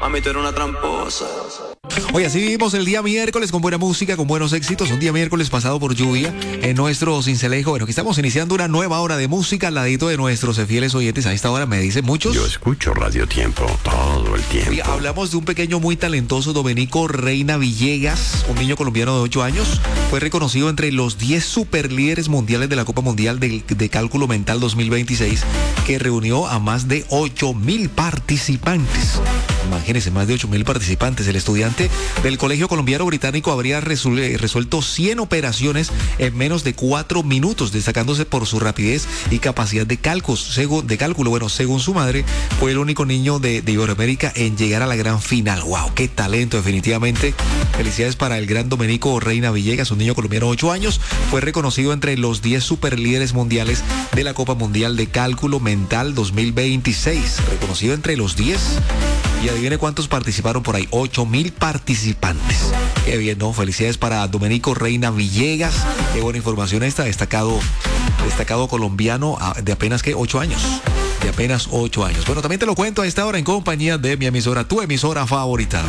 Mami, tú eres una tramposa. Oye, así vivimos el día miércoles con buena música, con buenos éxitos. Un día miércoles pasado por lluvia en nuestro Cincelejo. Bueno, aquí estamos iniciando una nueva hora de música al ladito de nuestros fieles oyentes. A esta hora me dicen muchos. Yo escucho Radio Tiempo todo el tiempo. Y hablamos de un pequeño muy talentoso, Domenico Reina Villegas, un niño colombiano de 8 años. Fue reconocido entre los 10 superlíderes mundiales de la Copa Mundial de Cálculo Mental 2026, que reunió a más de 8.000 participantes. Imagínense, más de 8.000 participantes. El estudiante del Colegio Colombiano Británico habría resuelto 100 operaciones en menos de 4 minutos, destacándose por su rapidez y capacidad de cálculo. Bueno, según su madre, fue el único niño de Iberoamérica en llegar a la gran final. ¡Wow! ¡Qué talento, definitivamente! Felicidades para el gran Domenico Reina Villegas, un niño colombiano de 8 años. Fue reconocido entre los 10 superlíderes mundiales de la Copa Mundial de Cálculo Mental 2026. Reconocido entre los 10. Y adivine cuántos participaron por ahí. 8.000 participantes. Qué bien, ¿no? Felicidades para Domenico Reina Villegas. Qué buena información esta. Destacado colombiano de apenas, ¿qué? 8 años. De apenas 8 años. Bueno, también te lo cuento a esta hora en compañía de mi emisora, tu emisora favorita.